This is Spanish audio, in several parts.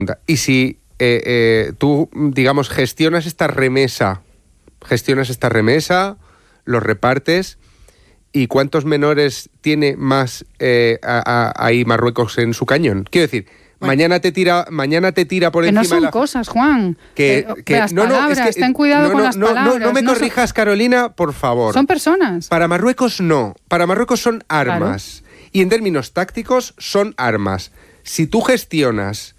Y si tú, digamos, gestionas esta remesa, los repartes, ¿y cuántos menores tiene más ahí Marruecos en su cañón? Quiero decir, mañana te tira por encima. Que no son cosas, Juan. Las palabras, ten cuidado con las palabras. No me corrijas, Carolina, por favor. Son personas. Para Marruecos no. Para Marruecos son armas. Claro. Y en términos tácticos son armas. Si tú gestionas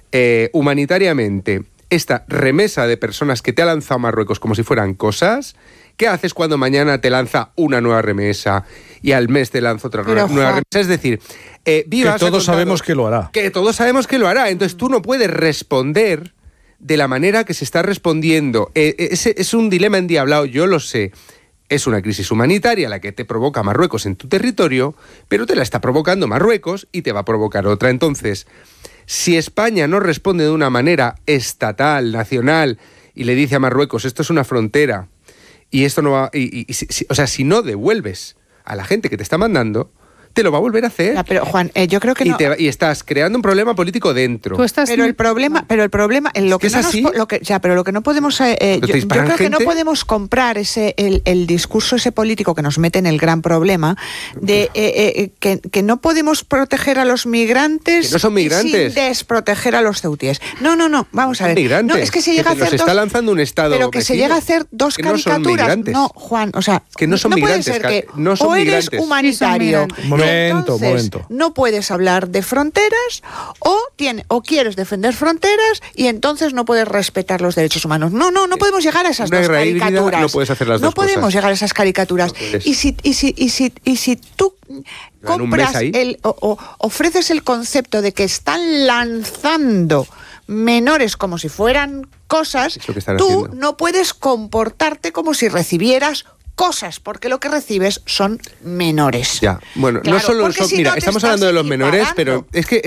humanitariamente esta remesa de personas que te ha lanzado Marruecos como si fueran cosas, ¿qué haces cuando mañana te lanza una nueva remesa y al mes te lanza otra nueva remesa? Es decir, Vivas que todos sabemos que lo hará. Que todos sabemos que lo hará. Entonces tú no puedes responder de la manera que se está respondiendo. Es un dilema endiablado, yo lo sé. Es una crisis humanitaria la que te provoca Marruecos en tu territorio, pero te la está provocando Marruecos y te va a provocar otra. Entonces, si España no responde de una manera estatal, nacional, y le dice a Marruecos, esto es una frontera, y esto no va... si no devuelves a la gente que te está mandando, te lo va a volver a hacer. Pero Juan, yo creo que y estás creando un problema político dentro. Pero el problema, lo que no podemos, yo creo que no podemos comprar el discurso ese político que nos mete en el gran problema de que no podemos proteger a los migrantes, que no son migrantes, sin desproteger a los ceutíes. No, vamos a ver. Migrantes, no, es que se llega a hacer está lanzando un estado pero que vecino, se llega a hacer dos caricaturas. No, Juan, o sea, que no son migrantes, puede ser que no son o migrantes. Eres humanitario. Momento. No puedes hablar de fronteras o quieres defender fronteras y entonces no puedes respetar los derechos humanos. No podemos llegar a esas dos caricaturas. No puedes hacer las dos cosas. No podemos llegar a esas caricaturas. No y si tú compras o ofreces el concepto de que están lanzando menores como si fueran cosas, tú no puedes comportarte como si recibieras cosas, porque lo que recibes son menores. Ya, bueno, claro, no solo eso, mira, estamos hablando de los menores, pero es que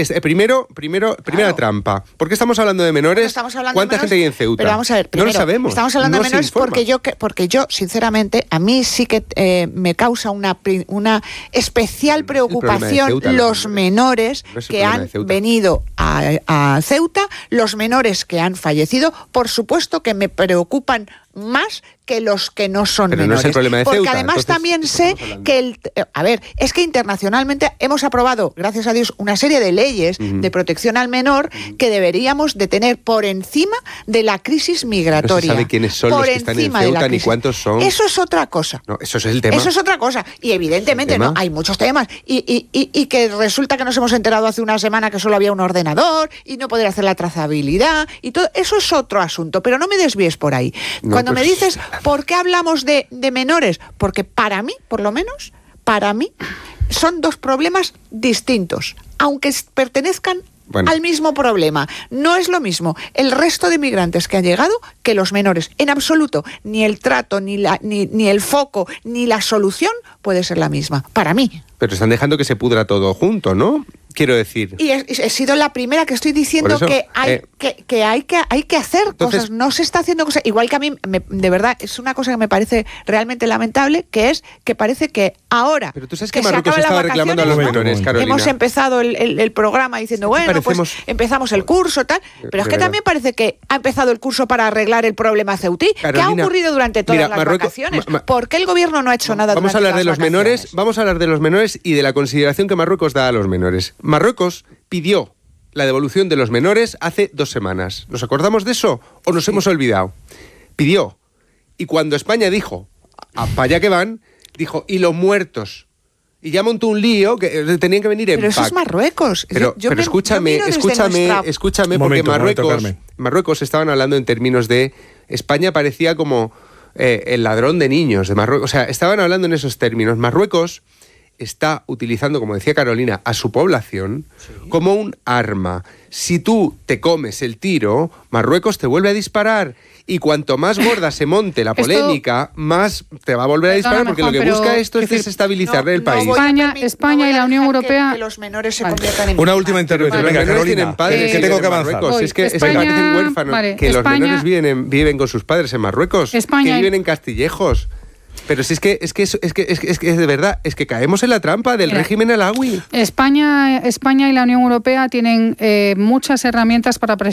primera trampa. ¿Por qué estamos hablando de menores? ¿Cuánta gente hay en Ceuta? Pero vamos a ver, primero, no lo sabemos. Estamos hablando de menores porque yo, sinceramente, a mí sí que me causa una especial preocupación Ceuta, los menores que han venido a Ceuta, los menores que han fallecido, por supuesto que me preocupan más que los que no son pero menores. No es el problema de porque Ceuta, además entonces, también sé que es que internacionalmente hemos aprobado, gracias a Dios, una serie de leyes de protección al menor que deberíamos de tener por encima de la crisis migratoria. No se sabe quiénes son los que están en Ceuta ni cuántos son. Eso es otra cosa. No, eso es el tema. Eso es otra cosa. Y evidentemente no, hay muchos temas. Y que resulta que nos hemos enterado hace una semana que solo había un ordenador y no poder hacer la trazabilidad y todo. Eso es otro asunto, pero no me desvíes por ahí. Cuando me dices, ¿por qué hablamos de menores? Porque para mí, por lo menos, son dos problemas distintos, aunque pertenezcan al mismo problema. No es lo mismo el resto de migrantes que han llegado que los menores. En absoluto, ni el trato, ni el foco, ni la solución puede ser la misma, para mí. Pero están dejando que se pudra todo junto, ¿no? Quiero decir. Y he sido la primera que estoy diciendo que hay que hacer cosas. No se está haciendo cosas. Igual que a mí, de verdad, es una cosa que me parece realmente lamentable, que es que parece que ahora. Pero tú sabes que Marruecos estaba reclamando a los menores, Carolina. Hemos empezado el programa diciendo, pues empezamos el curso, tal. Pero es que también parece que ha empezado el curso para arreglar el problema ceutí. Carolina, ¿qué ha ocurrido durante todas las vacaciones? ¿Por qué el gobierno no ha hecho nada durante las vacaciones? Vamos a hablar de los menores y de la consideración que Marruecos da a los menores. Marruecos pidió la devolución de los menores hace 2 semanas. ¿Nos acordamos de eso o nos hemos olvidado? Pidió. Y cuando España dijo, para allá que van, dijo, ¿y los muertos? Y ya montó un lío que tenían que venir en Pero eso es Marruecos. Pero escúchame, porque Marruecos estaban hablando en términos de... España parecía como el ladrón de niños de Marruecos. O sea, estaban hablando en esos términos. Marruecos está utilizando, como decía Carolina, a su población como un arma. Si tú te comes el tiro, Marruecos te vuelve a disparar. Y cuanto más gorda se monte la polémica, más te va a volver a disparar, porque lo que busca esto es desestabilizar el país. España y la Unión Europea... Que los menores se conviertan en... Una última intervención. Venga, Carolina, tienen padres que tengo que avanzar. Es que parecen huérfanos. Que los menores viven con sus padres en Marruecos. Que viven en Castillejos. Pero si es que de verdad, es que caemos en la trampa del régimen alawi. España y la Unión Europea tienen muchas herramientas para presionar